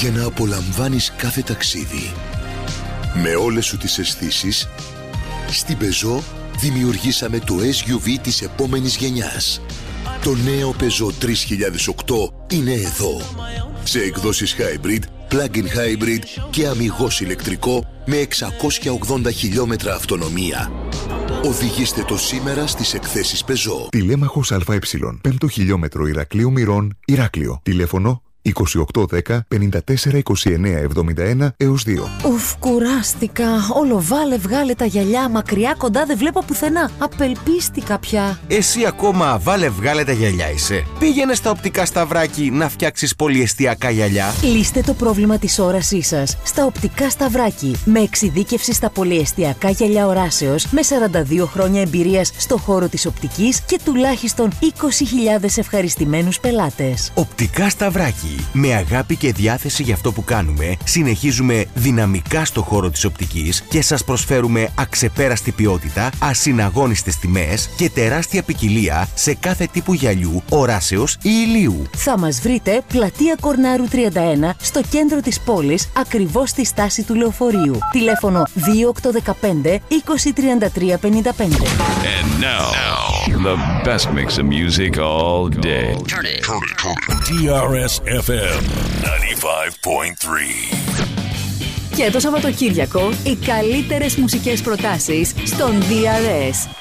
για να απολαμβάνεις κάθε ταξίδι. Με όλες σου τις αισθήσεις, στην Peugeot δημιουργήσαμε το SUV της επόμενης γενιάς. Το νέο Peugeot 3008 είναι εδώ. Σε εκδόσεις hybrid, plug-in hybrid και αμιγώς ηλεκτρικό με 680 χιλιόμετρα αυτονομία. Οδηγήστε το σήμερα στις εκθέσεις Peugeot. Τηλέμαχος ΑΕ, 5ο χιλιόμετρο Ηρακλείου Μυρών, Ηράκλειο. Τηλέφωνο 2810 54 29 71 έως 2. Ουφ, κουράστηκα. Όλο βάλε βγάλε τα γυαλιά μακριά κοντά, δεν βλέπω πουθενά. Απελπίστηκα πια. Εσύ ακόμα βάλε βγάλε τα γυαλιά είσαι? Πήγαινε στα Οπτικά Σταυράκι να φτιάξεις πολυεστιακά γυαλιά. Λύστε το πρόβλημα της όρασής σας στα Οπτικά Σταυράκι. Με εξειδίκευση στα πολυεστιακά γυαλιά οράσεως, με 42 χρόνια εμπειρίας στο χώρο της οπτικής και τουλάχιστον 20.000 ευχαριστημένους πελάτες. Οπτικά Σταυράκι. Με αγάπη και διάθεση για αυτό που κάνουμε, συνεχίζουμε δυναμικά στο χώρο της οπτικής και σας προσφέρουμε αξεπέραστη ποιότητα, ασυναγώνιστες τιμές και τεράστια ποικιλία σε κάθε τύπου γυαλιού, οράσεως ή ηλίου. Θα μας βρείτε πλατεία Κορνάρου 31 στο κέντρο της πόλης, ακριβώς στη στάση του λεωφορείου. Τηλέφωνο 2815 2033 55. And now, the best mix of music all day. Turn it. DRS FM 95.3. Και το Σαββατοκύριακο, οι καλύτερες μουσικές προτάσεις στον DRS.